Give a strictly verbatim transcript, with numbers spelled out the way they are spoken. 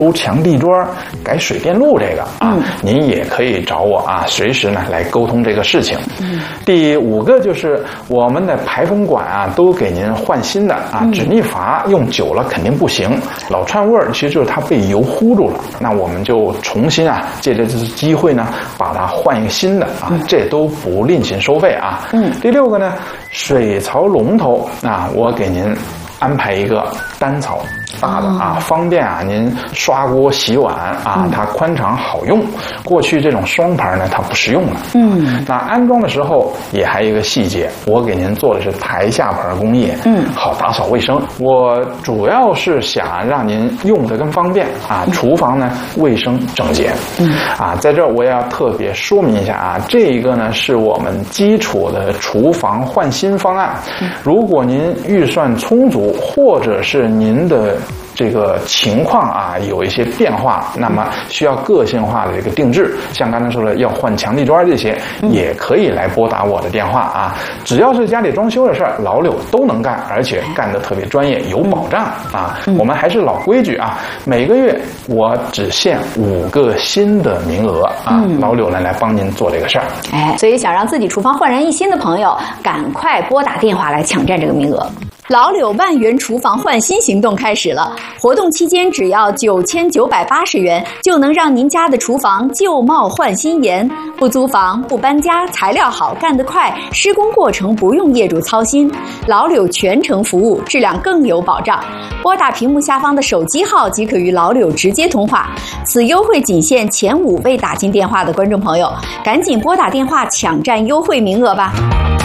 修墙地砖、改水电路这个啊， 嗯、 您也可以找我啊，随时呢来沟通这个事情。嗯、第五个就是我们的排风管啊，都给您换新的啊，止逆阀用久了肯定不行，老串味儿，其实就是它被油糊住了。那我们就重新啊，借这次机会呢，把它换一个新的啊，这都不另行收费啊。嗯。第六个呢，水槽龙头啊，我给您安排一个单槽。大的啊，方便啊，您刷锅洗碗啊，它宽敞好用。过去这种双排呢，它不实用了。嗯，那安装的时候也还有一个细节，我给您做的是台下排工艺，嗯，好打扫卫生。我主要是想让您用的更方便啊，厨房呢卫生整洁。嗯，啊，在这儿我也要特别说明一下啊，这一个呢是我们基础的厨房换新方案。如果您预算充足，或者是您的这个情况啊有一些变化，那么需要个性化的这个定制，像刚才说的要换墙地砖这些，也可以来拨打我的电话啊。只要是家里装修的事儿，老柳都能干，而且干得特别专业，有保障啊。我们还是老规矩啊，每个月我只限五个新的名额啊，老柳呢来帮您做这个事儿。 哎，所以想让自己厨房焕然一新的朋友，赶快拨打电话来抢占这个名额。老柳万元厨房换新行动开始了，活动期间只要九千九百八十元，就能让您家的厨房旧貌换新颜，不租房不搬家，材料好干得快，施工过程不用业主操心，老柳全程服务，质量更有保障。拨打屏幕下方的手机号即可与老柳直接通话，此优惠仅限前五位打进电话的观众朋友，赶紧拨打电话抢占优惠名额吧。